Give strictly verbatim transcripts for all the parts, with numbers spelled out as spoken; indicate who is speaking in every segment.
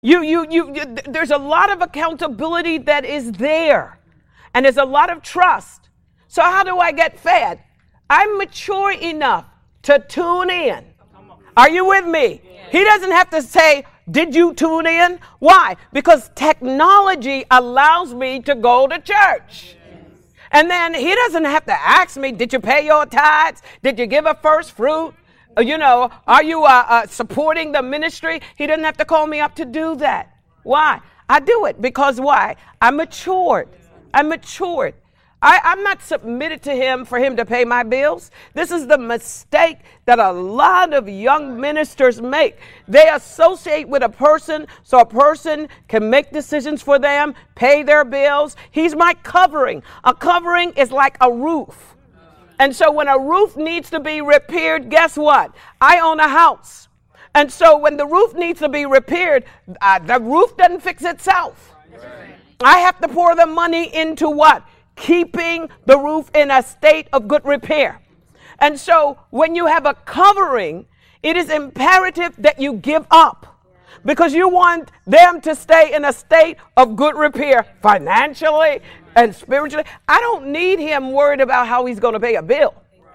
Speaker 1: You, you, you, you, there's a lot of accountability that is there. And there's a lot of trust. So how do I get fed? I'm mature enough to tune in. Are you with me? He doesn't have to say, did you tune in? Why? Because technology allows me to go to church. And then he doesn't have to ask me, did you pay your tithes? Did you give a first fruit? You know, are you uh, uh, supporting the ministry? He doesn't have to call me up to do that. Why? I do it because why? I'm matured. I'm matured. I, I'm not submitted to him for him to pay my bills. This is the mistake that a lot of young ministers make. They associate with a person so a person can make decisions for them, pay their bills. He's my covering. A covering is like a roof. And so when a roof needs to be repaired, guess what? I own a house. And so when the roof needs to be repaired, uh, the roof doesn't fix itself. I have to pour the money into what? Keeping the roof in a state of good repair. And so when you have a covering, it is imperative that you give up because you want them to stay in a state of good repair financially and spiritually. I don't need him worried about how he's going to pay a bill.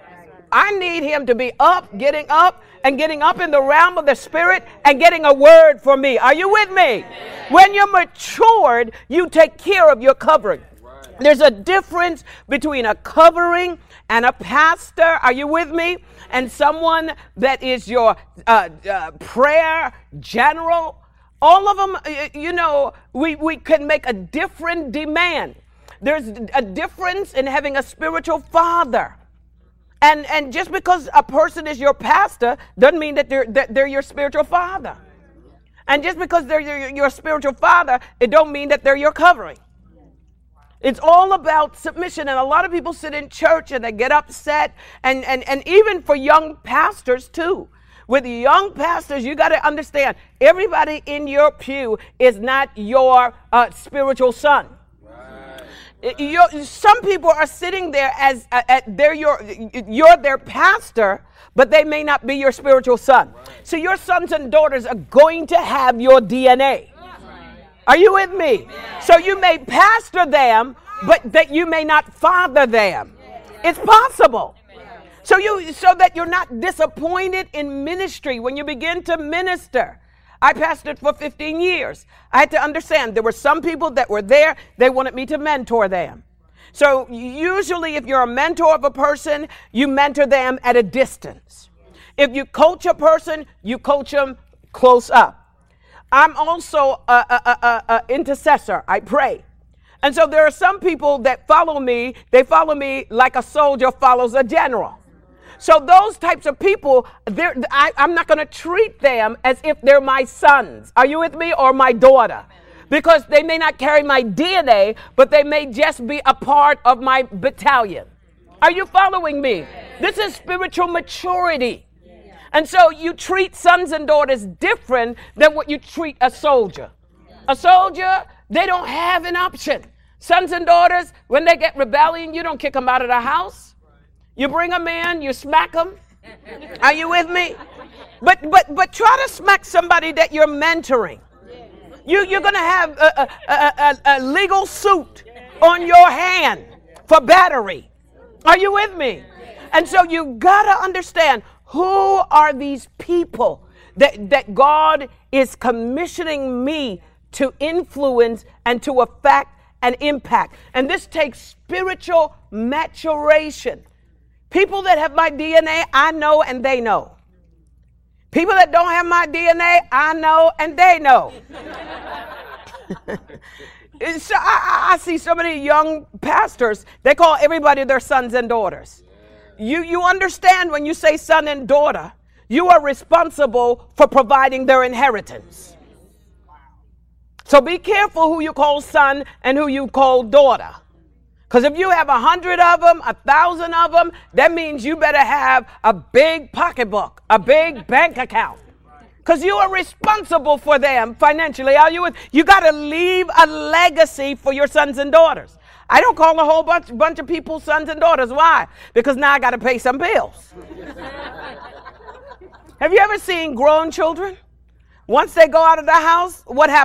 Speaker 1: I need him to be up, getting up, and getting up in the realm of the spirit and getting a word for me. Are you with me? When you're matured, you take care of your covering. There's a difference between a covering and a pastor. Are you with me? And someone that is your uh, uh, prayer general. All of them, you know, we, we can make a different demand. There's a difference in having a spiritual father. And and just because a person is your pastor doesn't mean that they're, that they're your spiritual father. And just because they're your, your spiritual father, it don't mean that they're your covering. It's all about submission. And a lot of people sit in church and they get upset. And, and, and even for young pastors too. With young pastors, you got to understand, everybody in your pew is not your uh, spiritual son. You're, some people are sitting there as uh, at they're your you're their pastor, but they may not be your spiritual son. Right. So your sons and daughters are going to have your D N A. Right. Are you with me? Yeah. So you may pastor them, but that you may not father them. Yeah. It's possible. Yeah. So you so that you're not disappointed in ministry when you begin to minister. I pastored for fifteen years. I had to understand there were some people that were there. They wanted me to mentor them. So usually if you're a mentor of a person, you mentor them at a distance. If you coach a person, you coach them close up. I'm also a, a, a, a intercessor. I pray. And so there are some people that follow me. They follow me like a soldier follows a general. So those types of people, I, I'm not going to treat them as if they're my sons. Are you with me? Or my daughter? Because they may not carry my D N A, but they may just be a part of my battalion. Are you following me? This is spiritual maturity. And so you treat sons and daughters different than what you treat a soldier. A soldier, they don't have an option. Sons and daughters, when they get rebellion, you don't kick them out of the house. You bring them in, you smack them. Are you with me? But but but try to smack somebody that you're mentoring. You, you're going to have a, a, a, a legal suit on your hand for battery. Are you with me? And so you got to understand, who are these people that, that God is commissioning me to influence and to affect and impact. And this takes spiritual maturation. People that have my D N A, I know and they know. People that don't have my D N A, I know and they know. So I, I see so many young pastors, they call everybody their sons and daughters. You, you understand when you say son and daughter, you are responsible for providing their inheritance. So be careful who you call son and who you call daughter. Because if you have a hundred of them, a thousand of them, that means you better have a big pocketbook, a big bank account. Because you are responsible for them financially. Are you? You got to leave a legacy for your sons and daughters. I don't call a whole bunch, bunch of people sons and daughters. Why? Because now I got to pay some bills. Have you ever seen grown children? Once they go out of the house, what happens?